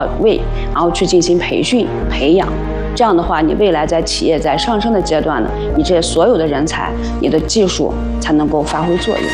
位，然后去进行培训培养。这样的话，你未来在企业在上升的阶段呢，你这所有的人才，你的技术才能够发挥作用。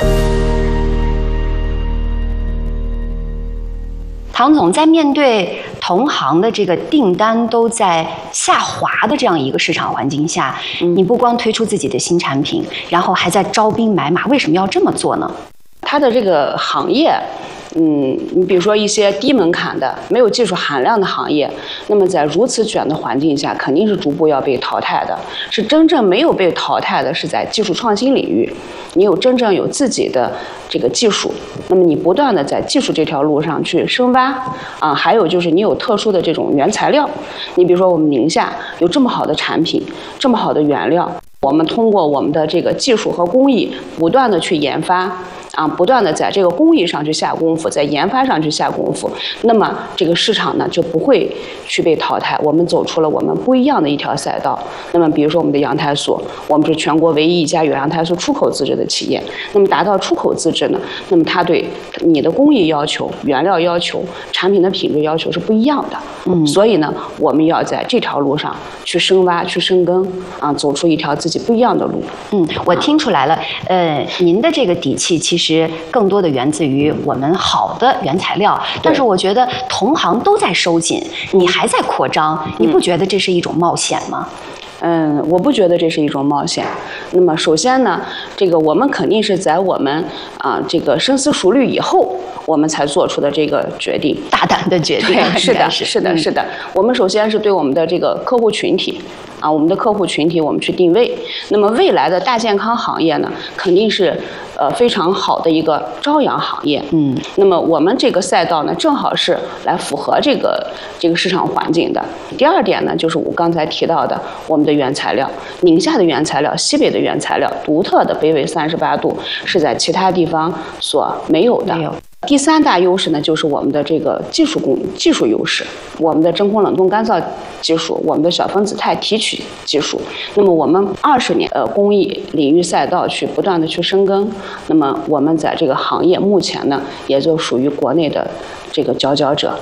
唐总在面对同行的这个订单都在下滑的这样一个市场环境下，你不光推出自己的新产品，然后还在招兵买马，为什么要这么做呢？ 它的这个行业，你比如说一些低门槛的、没有技术含量的行业，那么在如此卷的环境下，肯定是逐步要被淘汰的。是真正没有被淘汰的，是在技术创新领域，你真正有自己的这个技术，那么你不断的在技术这条路上去深挖啊，还有就是你有特殊的这种原材料，你比如说我们宁夏有这么好的产品，这么好的原料，我们通过我们的这个技术和工艺，不断的去研发。不断的在这个工艺上去下功夫，在研发上去下功夫，那么这个市场呢就不会去被淘汰。我们走出了我们不一样的一条赛道。那么比如说我们的羊胎素，我们是全国唯一一家有羊胎素出口自制的企业。那么达到出口自制呢，那么它对你的工艺要求、原料要求、产品的品质要求是不一样的。所以呢，我们要在这条路上去深挖、去深耕走出一条自己不一样的路。 我听出来了，您的这个底气其实更多的源自于我们好的原材料，但是我觉得同行都在收紧，你还在扩张，你不觉得这是一种冒险吗？ 我不觉得这是一种冒险。那么首先呢，这个我们肯定是在我们这个深思熟虑以后，我们才做出的这个决定， 大胆的决定。 对，是的。我们首先是对我们的这个客户群体我们的客户群体我们去定位。那么未来的大健康行业呢，肯定是非常好的一个朝阳行业。那么我们这个赛道呢，正好是来符合这个市场环境的。第二点呢，就是我刚才提到的我们的原材料，宁夏的原材料、西北的原材料，独特的北纬38度是在其他地方所没有的。第三大优势呢，就是我们的这个技术优势，我们的真空冷冻干燥技术，我们的小分子肽提取技术。那么我们20年工艺领域赛道去不断的去深耕，那么我们在这个行业目前呢，也就属于国内的这个佼佼者。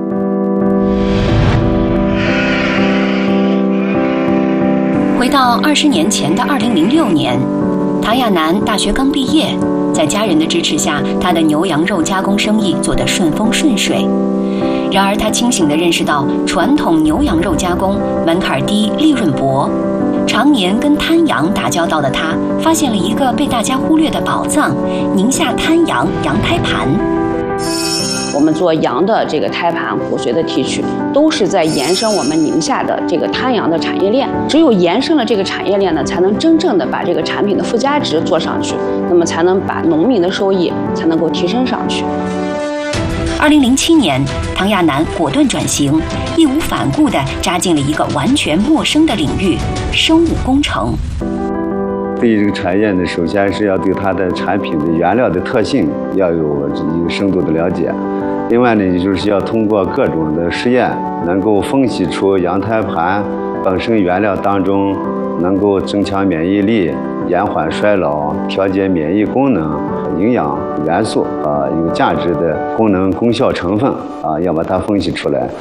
回到20年前的2006年，唐亚楠大学刚毕业，在家人的支持下，他的牛羊肉加工生意做得顺风顺水。然而他清醒地认识到，传统牛羊肉加工门槛低，利润薄。常年跟滩羊打交道的他，发现了一个被大家忽略的宝藏——宁夏滩羊羊胎盘。 我们做羊的这个胎盘、骨髓的提取，都是在延伸我们宁夏的这个滩羊的产业链。只有延伸了这个产业链呢，才能真正的把这个产品的附加值做上去，那么才能把农民的收益才能够提升上去。 2007年，唐亚楠果断转型，义无反顾地扎进了一个完全陌生的领域——生物工程。 对这个产业呢，首先是要对它的产品的原料的特性要有一个深度的了解。另外呢，就是要通过各种的实验，能够分析出羊胎盘本身原料当中能够增强免疫力、延缓衰老、调节免疫功能、营养元素有价值的功能功效成分要把它分析出来。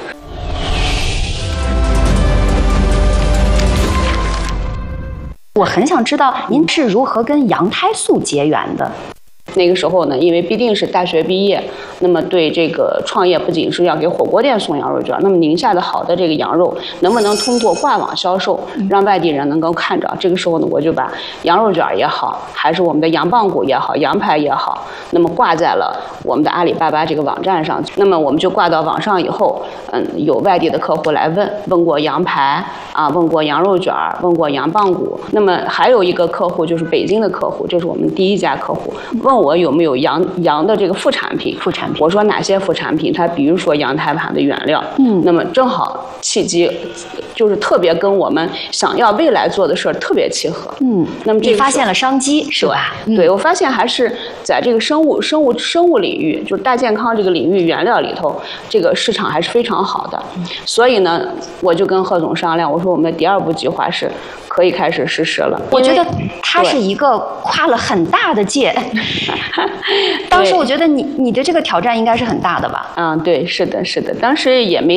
我很想知道您是如何跟羊胎素结缘的。 那个时候呢，因为必定是大学毕业，那么对这个创业不仅是要给火锅店送羊肉卷，那么宁夏的好的这个羊肉能不能通过挂网销售，让外地人能够看着？这个时候呢，我就把羊肉卷也好，还是我们的羊棒骨也好，羊排也好，那么挂在了我们的阿里巴巴这个网站上。那么我们就挂到网上以后，有外地的客户来问过羊排问过羊肉卷，问过羊棒骨。那么还有一个客户就是北京的客户，这是我们第一家客户，问我有没有羊的这个副产品。我说哪些副产品？他比如说羊胎盘的原料。那么正好契机，就是特别跟我们想要未来做的事儿特别契合。那么这个你发现了商机是吧？ 对，我发现还是在这个生物领域，就是大健康这个领域原料里头，这个市场还是非常好的。所以呢，我就跟贺总商量，我说我们的第2步计划是可以开始实施了。 我觉得他是一个跨了很大的界。当时我觉得你的这个挑战应该是很大的吧？ 对，是的，当时也没